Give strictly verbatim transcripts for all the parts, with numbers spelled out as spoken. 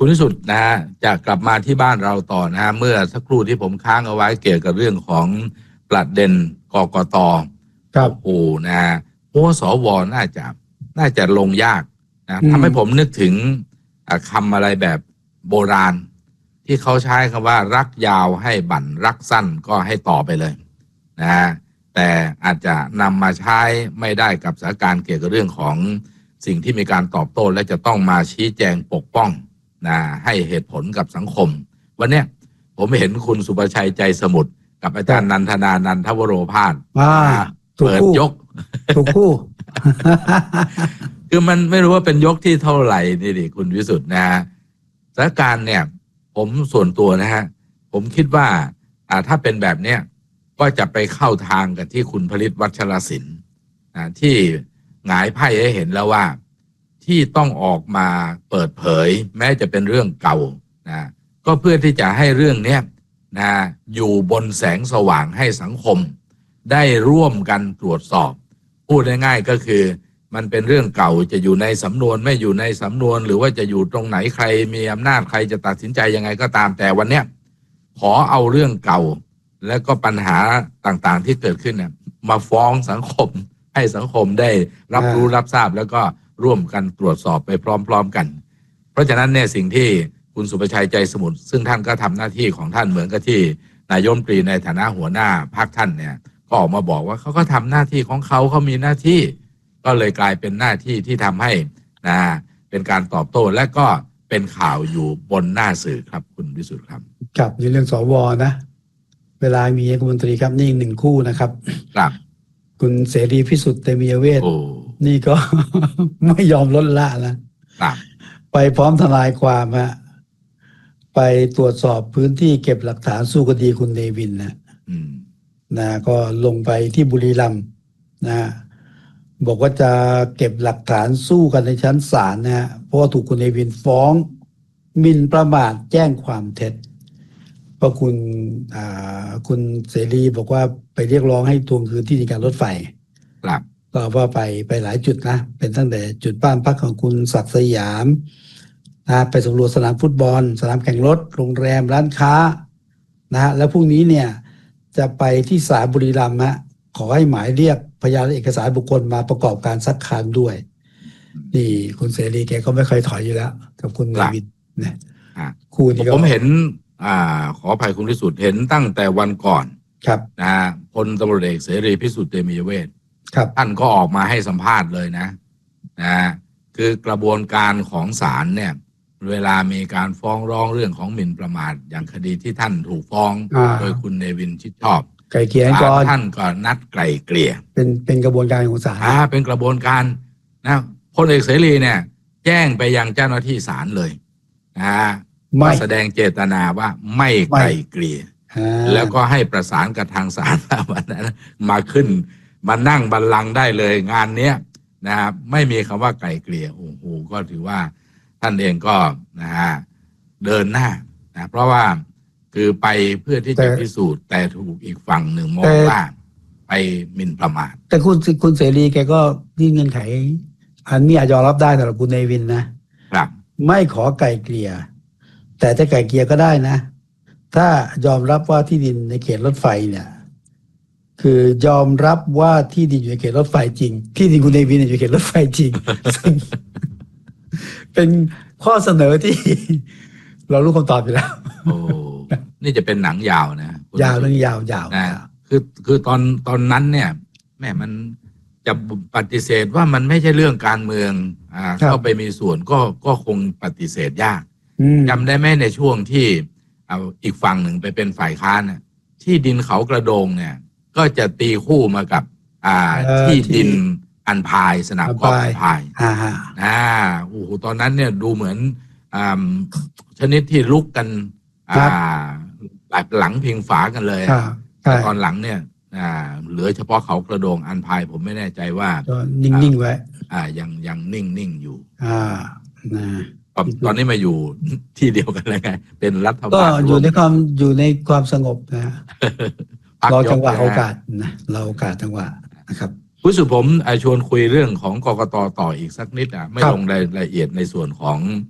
คุณวิสุทธิ์นะฮะจะกลับมาที่บ้านเราต่อนะฮะเมื่อสักครู่ที่ผมค้างเอาไว้เกี่ยวกับเรื่องของประเด็นกกต. ครับโอ้นะฮะเพราะว่าสวน่าจะน่าจะลงยากนะอืมทำให้ผมนึกถึงอ่ะคำอะไรแบบโบราณ ที่เขาใช้คำว่ารักยาวให้บั่นรักสั้นก็ให้ต่อไปเลยนะฮะแต่อาจจะนำมาใช้ไม่ได้กับสถานการณ์เกี่ยวกับเรื่องของสิ่งที่มีการตอบโต้และจะต้องมาชี้แจงปกป้องนะให้เหตุผลกับสังคม วันเนี้ยผมเห็นคุณสุประชัยใจสมุทรกับอาจารย์นันทนานันทวโรพาสอ่าถูกเปิดคู่ยกถูกคู่คือมันไม่รู้ว่าเป็นยกที่เท่าไหร่นี่ดิคุณวิสุทธ์นะฮะสถานการณ์เนี่ยผมส่วนตัวนะฮะผมคิดว่าอ่าถ้าเป็นแบบเนี้ยก็จะไปเข้าทางกับที่คุณผลิตวัชรศิลป์อ่าที่หงายไพ่ให้เห็นแล้วว่าที่ต้องออกมาเปิดเผยแม้จะเป็นเรื่องเก่านะก็เพื่อที่จะให้เรื่องเนี้ยนะอยู่บนแสงสว่างให้สังคมได้ร่วมกันตรวจสอบพูดง่ายๆก็คือมันเป็นเรื่องเก่าจะอยู่ในสำนวนไม่อยู่ในสำนวนหรือว่าจะอยู่ตรงไหนใครมีอำนาจใครจะตัดสินใจยังไงก็ตามแต่วันเนี้ยขอเอาเรื่องเก่าและก็ปัญหาต่างๆที่เกิดขึ้นเนี่ยมาฟ้องสังคมให้สังคมได้รับรู้รับทราบแล้วก็ร่วมกันตรวจสอบไปพร้อมๆกันเพราะฉะนั้นเนี่ยสิ่งที่คุณสุประชัยใจสมุทรซึ่งท่านก็ทำหน้าที่ของท่านเหมือนกับที่นายกรัฐมนตรีในฐานะหัวหน้าพรรคท่านเนี่ยก็ออกมาบอกว่าเขาก็ทำหน้าที่ของเขาเขามีหน้าที่ก็เลยกลายเป็นหน้าที่ที่ทำให้นะเป็นการตอบโต้และก็เป็นข่าวอยู่บนหน้าสื่อครับคุณวิสุทธิ์ครับครับในเรื่องสวนะเวลามีรัฐมนตรีครับนี่อีกหนึ่งคู่นะครับครับคุณเสรีพิสุทธิ์เตมียเวทโอ้นี่ก็ ไม่ยอมลดละนะครับ ไปพร้อมทนายความฮะไปตรวจสอบพื้นที่เก็บหลักฐานสู้คดีคุณเนวินนะอืมนะก็ลงไปที่บุรีรัมย์นะบอกว่าจะเก็บหลักฐานสู้กันในชั้นศาลนะฮะเพราะว่าถูกคุณเนวินฟ้องหมิ่นประมาทแจ้งความเท็จเพราะคุณอ่าคุณเสรีบอกว่าไปเรียกร้องให้ทวงคืนที่ดินการรถไฟครับก็ว่าไปไปหลายจุดนะเป็นตั้งแต่จุดบ้านพักของคุณศักดิ์สยามนะไปสำรวจสนามฟุตบอลสนามแข่งรถโรงแรมร้านค้านะฮะแล้วพรุ่งนี้เนี่ยจะไปที่ศาลบุรีรัมย์ฮะขอให้หมายเรียกพยานและเอกสารบุคคลมาประกอบการซักค้านด้วยนี่คุณเสรีแกก็ไม่เคยถอยอยู่แล้วกับคุณเนวินเนี่ยอ่ะคู่นี้ก็ผมเห็นอ่าขออภัยคุณวิสุทธิ์เห็นตั้งแต่วันก่อนครับนะฮะพลตำรวจเอกเสรีพิสุทธิ์เตมียเวทครับท่านก็ออกมาให้สัมภาษณ์เลยนะนะฮะคือกระบวนการของศาลเนี่ยเวลามีการฟ้องร้องเรื่องของหมิ่นประมาทอย่างคดีที่ท่านถูกฟ้องอ่าโดยคุณเนวินชิดชอบไก่เกลี่ยศาก่อลนท่านก็นัดไกล่เกลี่ยเป็นเป็นกระบวนการของศาลอ่าเป็นกระบวนการนะพลเอกเสรีเนี่ยแจ้งไปยังเจ้าหน้าที่ศาลเลยนะฮะไม่ว่าแสดงเจตนาว่าไม่ไกล่เกลี่ยอ่าแล้วก็ให้ประสานกับทางศาลวันนั้นมาขึ้นมานั่งบัลลังก์ได้เลยงานเนี้ยนะครับไม่มีคำว่าไกล่เกลี่ยโอ้โหก็ถือว่าท่านเองก็นะฮะเดินหน้านะเพราะว่าคือไปเพื่อที่จะพิสูจน์แต่ถูกอีกฝั่งหนึ่งมองว่าไปหมิ่นประมาทแต่คุณคุณเสรีแกก็ยื่นเงื่อนไขอันนี้อาจยอมรับได้สำหรับคุณเนวินนะครับ ไม่ขอไก่เกลี่ยแต่จะไก่เกลี่ยก็ได้นะ ถ้ายอมรับว่าที่ดินในเขตรถไฟเนี่ย คือยอมรับว่าที่ดินอยู่ในเขตรถไฟจริง ที่ดินคุณเนวินอยู่ในเขตรถไฟจริง ซึ่งเป็นข้อเสนอที่ เรารู้คำตอบอยู่แล้วโอ้นี่จะเป็นหนังยาวนะคุณยาวเรื่องยาวยาวนะคือคือตอนตอนนั้นเนี่ยแม่มันจะปฏิเสธว่ามันไม่ใช่เรื่องการเมืองอ่าเข้าไปมีส่วนก็ก็คงปฏิเสธยากอืมจำได้ไหมในช่วงที่เอาอีกฝั่งหนึ่งไปเป็นฝ่ายค้านน่ะที่ดินเขากระโดงเนี่ย ก็จะตีคู่มากับอ่าเอ่อที่ที่ดินอันพายสนามกอล์ฟอันพายอ่าฮะอ่าโอ้โหตอนนั้นเนี่ยดูเหมือนอ่าชนิดที่ลุกกันครัอ่าบแบบหลังพิงฝากันเลยครับใช่แต่ตอนหลังเนี่ยอ่าเหลือเฉพาะเขากระโดงอันพายผมไม่แน่ใจว่าก็นิ่งๆไว้อ่ายังยังนิ่งนิ่งอยู่อ่านะตอนตอนนี้มาอยู่ ที่เดียวกันแล้วไงเป็นรัฐก็บาลอยู่ในความอยู่ในความสงบนะฮะพักรอย จังหวะกนฮโอกาสนะเราโอกาสจังหวะนะครับผู้สุผมอ่าชวนคุยเรื่องของกกตต่ออีกสักนิดอ่ะไม่ครับลงรายละเอียดในส่วนของ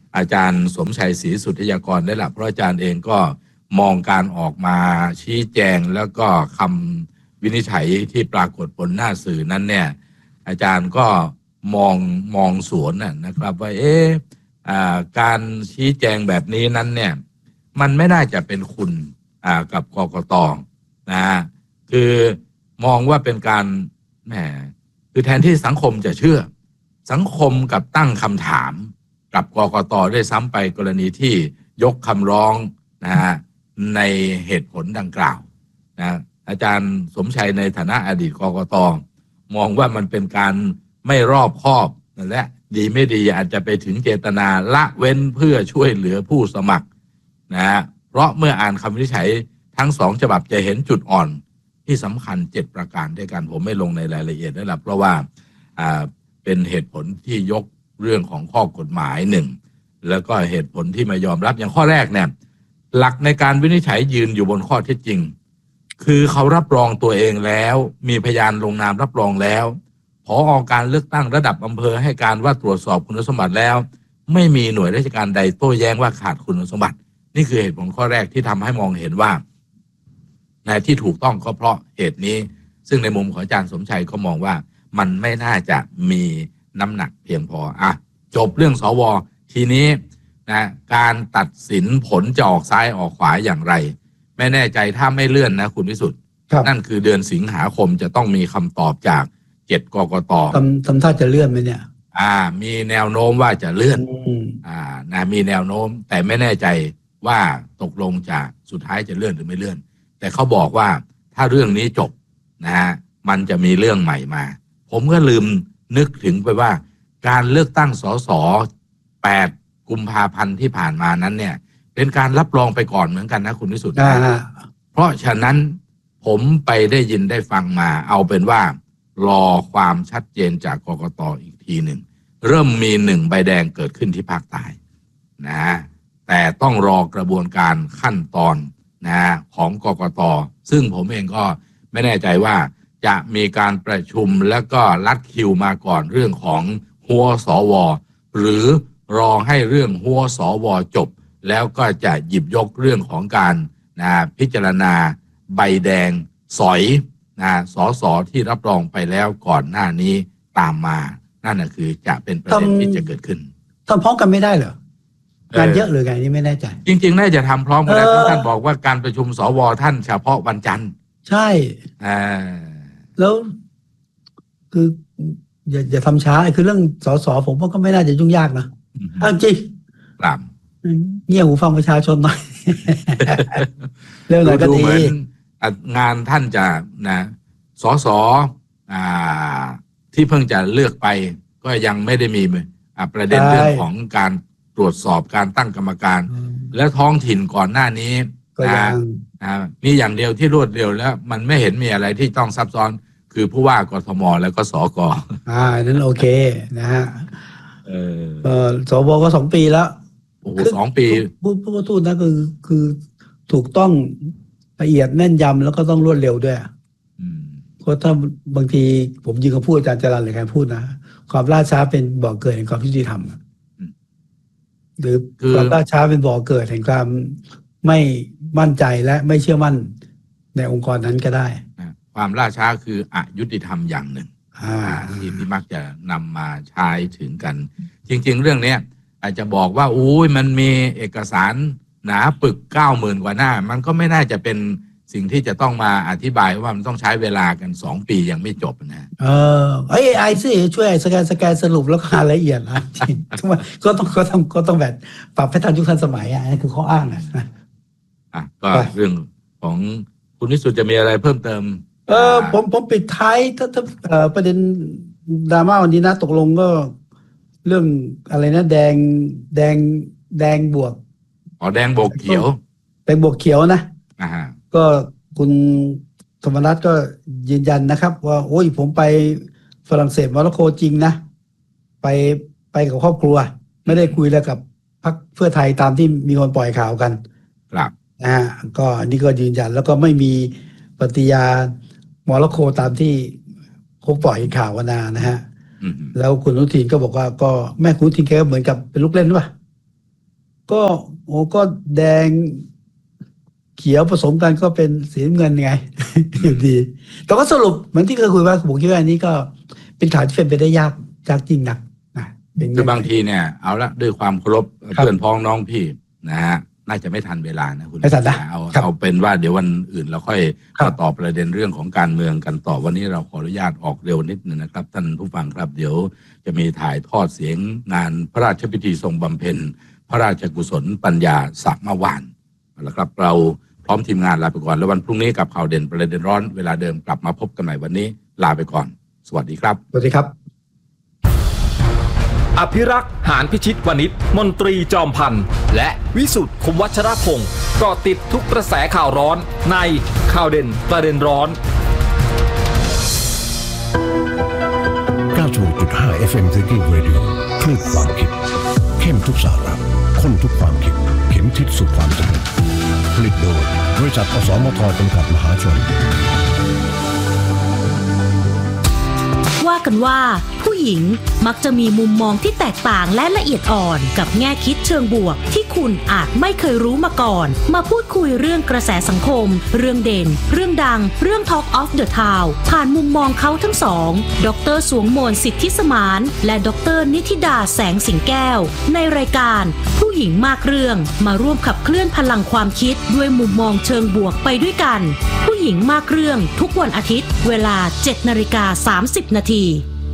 อาจารย์สมชัยศรีสุทธิยากรได้ละเพราะอาจารย์เองก็มองการออกมาชี้แจงแล้วก็คำวินิจฉัยที่ปรากฏบนหน้าสื่อนั้นเนี่ยอาจารย์ก็มองมองสวนนะครับว่าเอ๊ะการชี้แจงแบบนี้นั้นเนี่ยมันไม่น่าจะเป็นคุณกับกกต.นะคือมองว่าเป็นการแหมคือแทนที่สังคมจะเชื่อสังคมกับตั้งคำถามกับกกต.ได้ซ้ำไปกรณีที่ยกคำร้องนะฮะในเหตุผลดังกล่าวนะอาจารย์สมชัยในฐานะอดีตกกต.มองว่ามันเป็นการไม่รอบคอบและดีไม่ดีอาจจะไปถึงเจตนาละเว้นเพื่อช่วยเหลือผู้สมัครนะฮะเพราะเมื่ออ่านคำวินิจฉัยทั้งสองฉบับจะเห็นจุดอ่อนที่สำคัญเจ็ดประการด้วยกันผมไม่ลงในรายละเอียดนั่นแหละเพราะว่าอ่าเป็นเหตุผลที่ยกเรื่องของข้อกฎหมายหนึ่งแล้วก็เหตุผลที่ไม่ยอมรับอย่างข้อแรกเนี่ยหลักในการวินิจฉัยยืนอยู่บนข้อเท็จจริงคือเขารับรองตัวเองแล้วมีพยานลงนามรับรองแล้วผอ.การเลือกตั้งระดับอำเภอให้การว่าตรวจสอบคุณสมบัติแล้วไม่มีหน่วยราชการใดโต้แย้งว่าขาดคุณสมบัตินี่คือเหตุผลข้อแรกที่ทำให้มองเห็นว่าในที่ถูกต้องก็เพราะเหตุนี้ซึ่งในมุมของอาจารย์สมชัยก็มองว่ามันไม่น่าจะมีน้ำหนักเพียงพออ่ะจบเรื่องสวทีนี้นะการตัดสินผลจะออกซ้ายออกขวาอย่างไรไม่แน่ใจถ้าไม่เลื่อนนะคุณวิสุทธิ์นั่นคือเดือนสิงหาคมจะต้องมีคำตอบจากเจ็ดกกต. ทำทำท่าจะเลื่อนไหมเนี่ยอ่ามีแนวโน้มว่าจะเลื่อนอ่านะมีแนวโน้มแต่ไม่แน่ใจว่าตกลงจะสุดท้ายจะเลื่อนหรือไม่เลื่อนแต่เขาบอกว่าถ้าเรื่องนี้จบนะฮะมันจะมีเรื่องใหม่มาผมก็ลืมนึกถึงไปว่าการเลือกตั้งสสแปดกุมภาพันธ์ที่ผ่านมานั้นเนี่ยเป็นการรับรองไปก่อนเหมือนกันนะคุณวิสุทธิ์นะเพราะฉะนั้นผมไปได้ยินได้ฟังมาเอาเป็นว่ารอความชัดเจนจากกกต.อีกทีหนึ่งเริ่มมีหนึ่งใบแดงเกิดขึ้นที่ภาคใต้นะแต่ต้องรอกระบวนการขั้นตอนนะของกกต.ซึ่งผมเองก็ไม่แน่ใจว่าจะมีการประชุมแล้วก็ลัดคิวมาก่อนเรื่องของหัวสวหรือรอให้เรื่องหัวสวจบแล้วก็จะหยิบยกเรื่องของการนะพิจารณาใบแดงสอยนะสสที่รับรองไปแล้วก่อนหน้านี้ตามมานั่นนะคือจะเป็นประเด็นที่จะเกิดขึ้นทำพร้อมกันไม่ได้เหรองานเยอะหรือไงนี่ไม่แน่ใจจริงๆน่าจะทำพร้อมกันแล้วท่านบอกว่าการประชุมสวท่านเฉพาะวันจันทร์ใช่อ่าแล้วคืออย่าอย่าทำช้าคือเรื่องสสผมว่าก็ไม่น่าจะยุ่งยากนะจริงครับเงี่ยหูฟังประชาชนหน่อยเรื่องอะไรก็ดีงานท่านจะนะสสอ่าที่เพิ่งจะเลือกไปก็ยังไม่ได้มีประเด็นเรื่องของการตรวจสอบการตั้งกรรมการและท้องถิ่นก่อนหน้านี้นะมีอย่างเดียวที่รวดเร็วแล้วมันไม่เห็นมีอะไรที่ต้องซับซ้อนคือผู้ว่ากทมแล้วก็สกอ่านั้นโอเคนะฮะเออเออสวก็สองปีแล้วโอ้โหสองปีผู้ผู้ทูตนะคือคือถูกต้องละเอียดแน่นยำแล้วก็ต้องรวดเร็วด้วยเพราะถ้าบางทีผมยิงเขาพูดอาจารย์จรัญหรือใครพูดนะความล่าช้าเป็นบ่อเกิดแห่งความยุติธรรมหรือความล่าช้าเป็นบ่อเกิดแห่งความไม่มั่นใจและไม่เชื่อมั่นในองค์กรนั้นก็ได้ความล่าช้าคืออยุติธรรมอย่างหนึ่งที่ที่มักจะนำมาใช้ถึงกันจริงๆเรื่องนี้อาจจะบอกว่าอุ้ยมันมีเอกสารหนาปึกเก้าหมื่นกว่าหน้ามันก็ไม่น่าจะเป็นสิ่งที่จะต้องมาอธิบายว่ามันต้องใช้เวลากันสองปียังไม่จบนะเออไอ้ไอซี่ช่วยสแกนสแกนสรุปแล้วก็รายละเอียดนะจริงก็ต้องก็ต้องก็ต้องแบบปรับให้ทันยุคทันสมัยอ่ะนี่คือข้ออ้างนะอ่ะก็เรื่องของคุณนิสุทธิ์จะมีอะไรเพิ่มเติมเออผมผมปิดท้ายถ้าถ้าเอ่อประเด็นดราม่าวันนี้นะตกลงก็เรื่องอะไรนะแดงแดงแดงบวกอ๋อแดงบวกเขียวแดงบวกเขียวนะอ่าก็คุณธรรมนัสก็ยืนยันนะครับว่าโอ้ยผมไปฝรั่งเศสโมร็อกโกจริงนะไปไปกับครอบครัวไม่ได้คุยแล้วกับพรรคเพื่อไทยตามที่มีคนปล่อยข่าวกันครับนะฮะก็นี่ก็ยืนยันแล้วก็ไม่มีปฏิญาณโมร็อกโกตามที่เขาปล่อยข่าวกันนะฮะแล้วคุณอนุทินก็บอกว่าก็แม่คุณอนุทินแกก็เหมือนกับเป็นลูกเล่นป่ะก็โอ้ก็แดงเขียวผสมกันก็เป็นสีน้ำเงินไง อยู่ดีแต่ก็สรุปเหมือนที่เคยคุยว่าผมคิดว่าอันนี้ก็เป็นข่าวที่เป็นไปได้ยากยากจริงนักนะคือบางทีเนี่ยเอาละด้วยความเคารพเพื่อนพ้องน้องพี่นะฮะน่าจะไม่ทันเวลานะคุณไม่ทันนะเอาเอาเป็นว่าเดี๋ยววันอื่นเราค่อยมาตอบประเด็นเรื่องของการเมืองกันต่อวันนี้เราขออนุญาตออกเร็วนิดนึงนะครับท่านผู้ฟังครับเดี๋ยวจะมีถ่ายทอดเสียงงานพระราชพิธีทรงบำเพ็ญพระราชกุศลปัญญาสัมมวานแล้วครับเราพร้อมทีมงานลาไปก่อนแล้ววันพรุ่งนี้กับข่าวเด่นประเด็นร้อนเวลาเดิมกลับมาพบกันใหม่วันนี้ลาไปก่อนสวัสดีครับสวัสดีครับอภิรักษ์หานพิชิตวณิชมนตรีจอมพันธ์และวิสุทธิ์คมวัชรพงศ์เกาะติดทุกกระแสข่าวร้อนในข่าวเด่นประเด็นร้อนเก้าสิบหกจุดห้า เอฟ เอ็ม Thinking Radio คลื่นความคิดเข้มทุกสาระข้นทุกความคิดเข็มทิศสู่ความสำเร็จผลิตโดยบริษัทอสมทจำกัดมหาชนว่ากันว่าผู้หญิงมักจะมีมุมมองที่แตกต่างและละเอียดอ่อนกับแง่คิดเชิงบวกที่คุณอาจไม่เคยรู้มาก่อนมาพูดคุยเรื่องกระแสสังคมเรื่องเด่นเรื่องดังเรื่อง Talk of the Town ผ่านมุมมองเขาทั้งสองดร.สวงมนสิทธิสมานและดร.นิธิดาแสงสิงแก้วในรายการผู้หญิงมากเรื่องมาร่วมขับเคลื่อนพลังความคิดด้วยมุมมองเชิงบวกไปด้วยกันผู้หญิงมากเรื่องทุกวันอาทิตย์เวลา เจ็ดนาฬิกาสามสิบนาที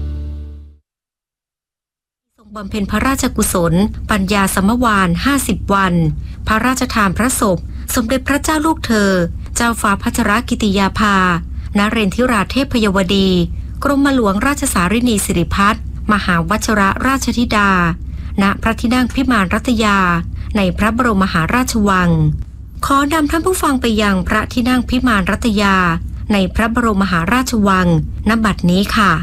บำเพ็ญพระราชกุศลปัญญาสัมมวานห้าสิบวันพระราชทานพระศพสมเด็จพระเจ้าลูกเธอเจ้าฟ้าพัชรกิติยาภานเรนทิราเทพยวดีกรมหลวงราชสารินีสิริพัฒน์มหาวชิรราชธิดาณพระที่นั่งพิมานรัตยาในพระบรมมหาราชวังขอนำท่านผู้ฟังไปยังพระที่นั่งพิมานรัตยาในพระบรมมหาราชวังณบัดนี้ค่ะ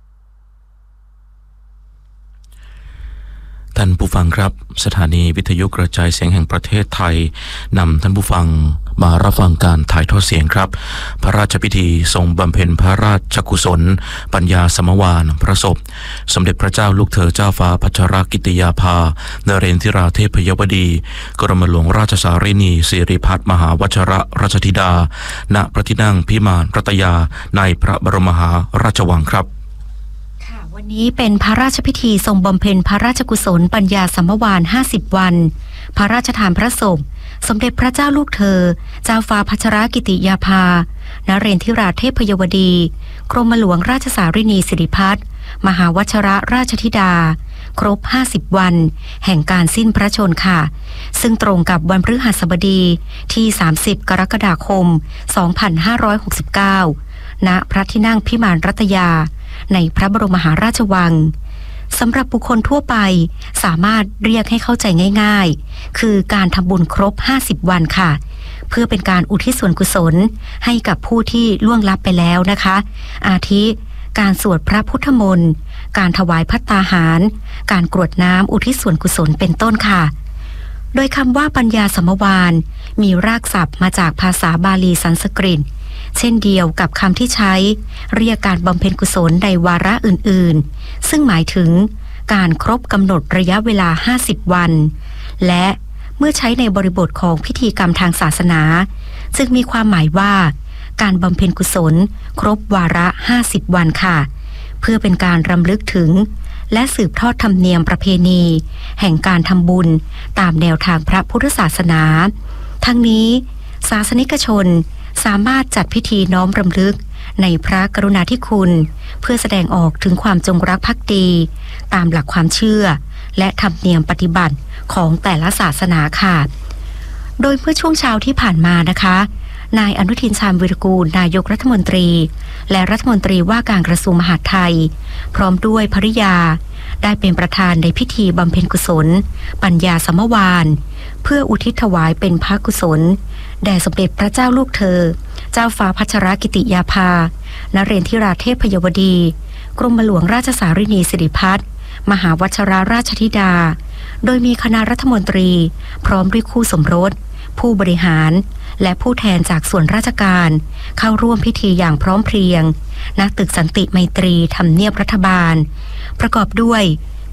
ท่านผู้ฟังครับสถานีวิทยุกระจายเสียงแห่งประเทศไทยนำท่านผู้ฟังมารับฟังการถ่ายทอดเสียงครับพระราชพิธีทรงบำเพ็ญพระราชกุศลปัญญาสัมมวานพระศพสมเด็จพระเจ้าลูกเธอเจ้าฟ้าพัชรกิติยาภานเรนทิราเทพยวดีกรมหลวงราชสารินีสิริพัฒน์มหาวชิรราชธิดาณพระที่นั่งพิมานรัตยาในพระบรมมหาราชวังครับวันนี้เป็นพระราชพิธีทรงบำเพ็ญพระราชกุศลปัญญาสัมมวานห้าสิบวันพระราชทานพระศพสมเด็จพระเจ้าลูกเธอเจ้าฟ้าพัชรกิติยาภานเรนทิราเทพยวดีกรมหลวงราชสารินีสิริพัฒน์มหาวชิรราชธิดาครบห้าสิบวันแห่งการสิ้นพระชนม์ค่ะซึ่งตรงกับวันพฤหัสบดีที่สามสิบกรกฎาคมสองพันห้าร้อยหกสิบเก้าณพระที่นั่งพิมานรัตยาในพระบรมมหาราชวังสำหรับบุคคลทั่วไปสามารถเรียกให้เข้าใจง่ายๆคือการทำบุญครบห้าสิบวันค่ะเพื่อเป็นการอุทิศส่วนกุศลให้กับผู้ที่ล่วงลับไปแล้วนะคะอาทิการสวดพระพุทธมนต์การถวายภัตตาหารการกรวดน้ำอุทิศส่วนกุศลเป็นต้นค่ะโดยคำว่าปัญญาสัมมวานมีรากศัพท์มาจากภาษาบาลีสันสกฤตเช่นเดียวกับคำที่ใช้เรียกการบำเพ็ญกุศลในวาระอื่นๆซึ่งหมายถึงการครบกำหนดระยะเวลาห้าสิบวันและเมื่อใช้ในบริบทของพิธีกรรมทางศาสนาจึงมีความหมายว่าการบำเพ็ญกุศลครบวาระห้าสิบวันค่ะเพื่อเป็นการรำลึกถึงและสืบทอดธรรมเนียมประเพณีแห่งการทำบุญตามแนวทางพระพุทธศาสนาทั้งนี้ศาสนิกชนสามารถจัดพิธีน้อมรำลึกในพระกรุณาธิคุณเพื่อแสดงออกถึงความจงรักภักดีตามหลักความเชื่อและธรรมเนียมปฏิบัติของแต่ละศาสนาค่ะโดยเมื่อช่วงเช้าที่ผ่านมานะคะนายอนุทินชาญวิรากูลนายกรัฐมนตรีและรัฐมนตรีว่าการกระทรวงมหาดไทยพร้อมด้วยภริยาได้เป็นประธานในพิธีบำเพ็ญกุศลปัญญาสัมมวานเพื่ออุทิศถวายเป็นพระกุศลแด่สมเด็จพระเจ้าลูกเธอเจ้าฟ้าพัชรกิติยาภานเรนทิราเทพยวดีกรมหลวงราชสารินีสิริพัฒน์มหาวชิรราชธิดาโดยมีคณะรัฐมนตรีพร้อมด้วยคู่สมรสผู้บริหารและผู้แทนจากส่วนราชการเข้าร่วมพิธีอย่างพร้อมเพรียงณตึกสันติไมตรีทำเนียบรัฐบาลประกอบด้วย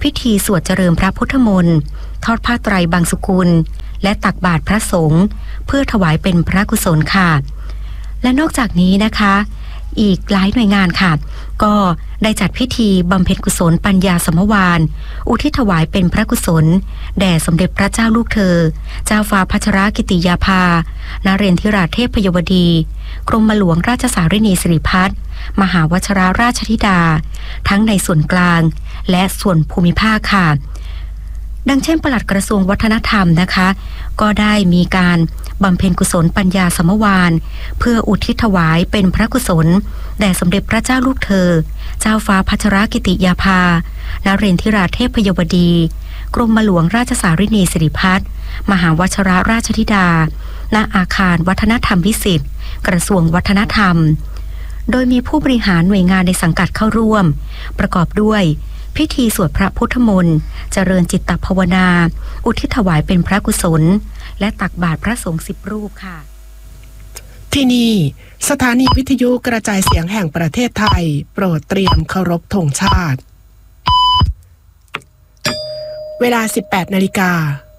พิธีสวดเจริญพระพุทธมนต์ทอดผ้าไตรบางสุกุลและตักบาตรพระสงฆ์เพื่อถวายเป็นพระกุศลค่ะและนอกจากนี้นะคะอีกหลายหน่วยงานค่ะก็ได้จัดพิธีบำเพ็ญกุศลปัญญาสัมภวานอุทิศถวายเป็นพระกุศลแด่สมเด็จพระเจ้าลูกเธอเจ้าฟ้าพัชรกิติยาภานเรนทิราเทพยวดีกรมหลวงราชสารินีสิริพัฒน์มหาวชรราชธิดาทั้งในส่วนกลางและส่วนภูมิภาคค่ะดังเช่นปลัดกระทรวงวัฒนธรรมนะคะก็ได้มีการบำเพ็ญกุศลปัญญาสัมภวานเพื่ออุทิศถวายเป็นพระกุศลแด่สมเด็จพระเจ้าลูกเธอเจ้าฟ้าพัชรกิติยาภานเรนทิราเทพยวดีกรมหลวงราชสารินีสิริพัฒน์มหาวชรราชธิดาณอาคารวัฒนธรรมวิสิตกระทรวงวัฒนธรรมโดยมีผู้บริหารหน่วยงานในสังกัดเข้าร่วมประกอบด้วยพิธีสวดพระพุทธมนต์เจริญจิตตภาวนาอุทิศถวายเป็นพระกุศลและตักบาตรพระสงฆ์สิบรูปค่ะที่นี่สถานีวิทยุกระจายเสียงแห่งประเทศไทยโปรดเตรียมเคารพธงชาติเวลา สิบแปดนาฬิกา